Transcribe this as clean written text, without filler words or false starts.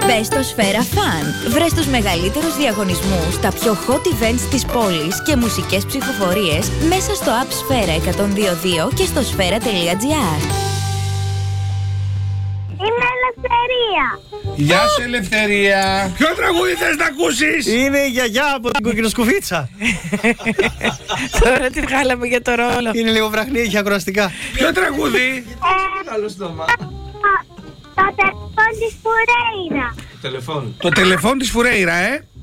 Μπες στο Σφαίρα Fun. Βρες τους μεγαλύτερους διαγωνισμούς, τα πιο hot events της πόλης και μουσικές ψηφοφορίες μέσα στο app Σφαίρα 102.2 και στο σφαίρα.gr. Είμαι Ελευθερία. Γεια σου, Ελευθερία. Ποιο τραγούδι θες να ακούσεις? Είναι η γιαγιά από την κοκκινοσκουφίτσα. Τώρα τη βγάλαμε για το ρόλο. Είναι λίγο βραχνή, έχει ακροαστικά. Ποιο τραγούδι? Το τηλεφώνη της Φουρέιρα. Το τηλεφών της Φουρέιρα,